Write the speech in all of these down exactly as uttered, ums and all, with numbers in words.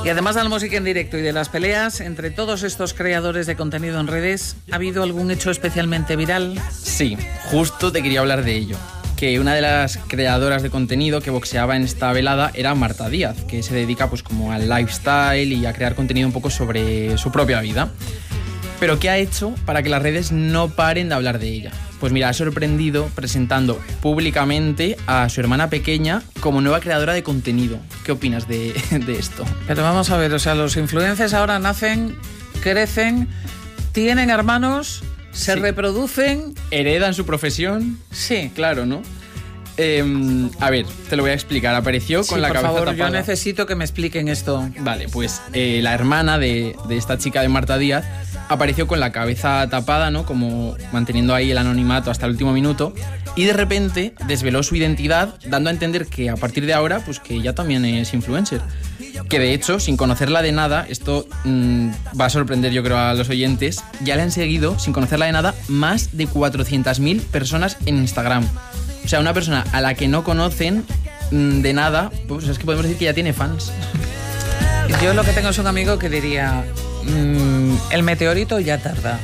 Y además de la música en directo y de las peleas, entre todos estos creadores de contenido en redes, ¿ha habido algún hecho especialmente viral? Sí, justo te quería hablar de ello. Que una de las creadoras de contenido que boxeaba en esta velada era Marta Díaz, que se dedica pues como al lifestyle y a crear contenido un poco sobre su propia vida. Pero ¿qué ha hecho para que las redes no paren de hablar de ella? Pues mira, ha sorprendido presentando públicamente a su hermana pequeña como nueva creadora de contenido. ¿Qué opinas de, de esto? Pero vamos a ver, o sea, los influencers ahora nacen, crecen, tienen hermanos, se sí. reproducen... ¿Heredan su profesión? Sí. Claro, ¿no? Eh, a ver, te lo voy a explicar. Apareció con sí, la por cabeza favor, tapada. Yo necesito que me expliquen esto. Vale, pues eh, la hermana de, de esta chica de Marta Díaz apareció con la cabeza tapada, ¿no? Como manteniendo ahí el anonimato hasta el último minuto. Y de repente desveló su identidad, dando a entender que a partir de ahora, pues que ella también es influencer. Que de hecho, sin conocerla de nada, esto mmm, va a sorprender yo creo a los oyentes, ya le han seguido, sin conocerla de nada, más de cuatrocientas mil personas en Instagram. O sea, una persona a la que no conocen mmm, de nada, pues es que podemos decir que ya tiene fans. Yo lo que tengo es un amigo que diría, mmm, el meteorito ya tarda.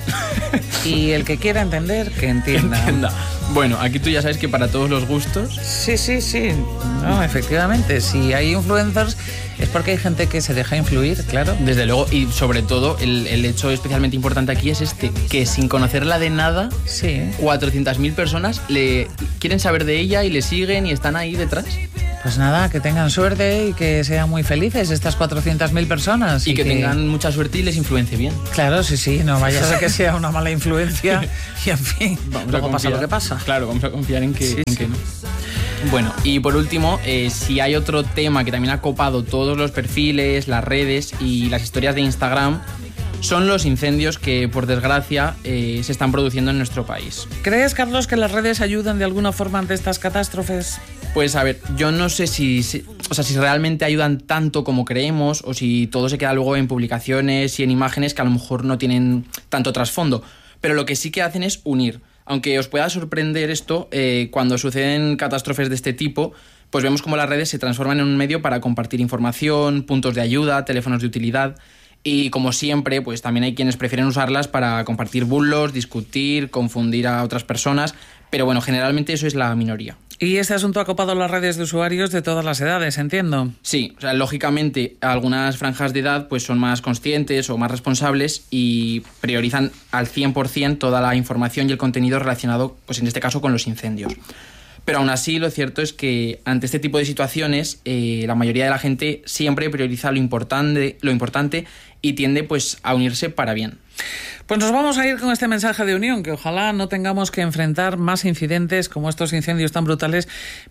Y el que quiera entender, que entienda. Que entienda. Bueno, aquí tú ya sabes que para todos los gustos... Sí, sí, sí. No, efectivamente. Si hay influencers es porque hay gente que se deja influir, claro. Desde luego, y sobre todo el, el hecho especialmente importante aquí es este, que sin conocerla de nada, sí. cuatrocientas mil personas le quieren saber de ella y le siguen y están ahí detrás. Pues nada, que tengan suerte y que sean muy felices estas cuatrocientas mil personas. Y, y que, que tengan mucha suerte y les influencie bien. Claro, sí, sí, no vaya a ser que sea una mala influencia y en fin, vamos luego a pasa lo que pasa. Claro, vamos a confiar en que, sí, en sí. que no. Bueno, y por último, eh, si hay otro tema que también ha copado todos los perfiles, las redes y las historias de Instagram, son los incendios que, por desgracia, eh, se están produciendo en nuestro país. ¿Crees, Carlos, que las redes ayudan de alguna forma ante estas catástrofes? Pues a ver, yo no sé si, si, o sea, si realmente ayudan tanto como creemos o si todo se queda luego en publicaciones y en imágenes que a lo mejor no tienen tanto trasfondo. Pero lo que sí que hacen es unir. Aunque os pueda sorprender esto, eh, cuando suceden catástrofes de este tipo, pues vemos cómo las redes se transforman en un medio para compartir información, puntos de ayuda, teléfonos de utilidad. Y como siempre, pues también hay quienes prefieren usarlas para compartir bulos, discutir, confundir a otras personas. Pero bueno, generalmente eso es la minoría. Y este asunto ha copado las redes de usuarios de todas las edades, entiendo. Sí, o sea, lógicamente algunas franjas de edad pues son más conscientes o más responsables y priorizan al cien por ciento toda la información y el contenido relacionado, pues en este caso, con los incendios. Pero aún así, lo cierto es que ante este tipo de situaciones, eh, la mayoría de la gente siempre prioriza lo importante, lo importante y tiende pues a unirse para bien. Pues nos vamos a ir con este mensaje de unión, que ojalá no tengamos que enfrentar más incidentes como estos incendios tan brutales,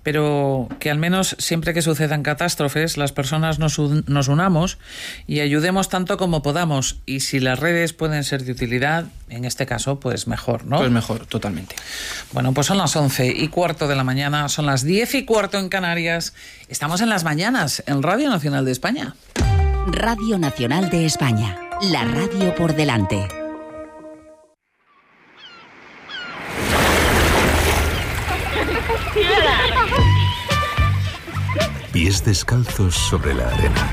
pero que al menos siempre que sucedan catástrofes, las personas nos, un, nos unamos y ayudemos tanto como podamos. Y si las redes pueden ser de utilidad, en este caso, pues mejor, ¿no? Pues mejor, totalmente. Bueno, pues son las once y cuarto de la mañana, son las diez y cuarto en Canarias. Estamos en las mañanas, en Radio Nacional de España. Radio Nacional de España, la radio por delante. Pies descalzos sobre la arena.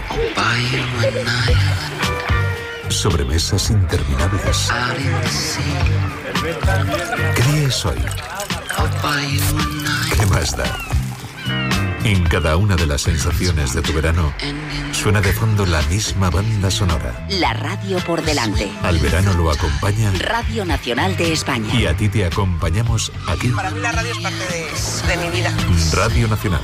Sobre mesas interminables. ¿Qué día es hoy? ¿Qué más da? En cada una de las sensaciones de tu verano suena de fondo la misma banda sonora. La radio por delante. Al verano lo acompaña Radio Nacional de España. Y a ti te acompañamos aquí. Para mí la radio es parte de, de mi vida. Radio Nacional.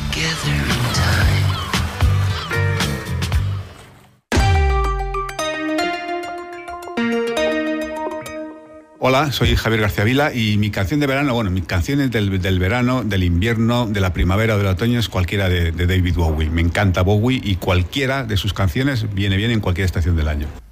Hola, soy Javier García Vila y mi canción de verano, bueno, mis canciones del, del verano, del invierno, de la primavera o del otoño es cualquiera de, de David Bowie. Me encanta Bowie y cualquiera de sus canciones viene bien en cualquier estación del año.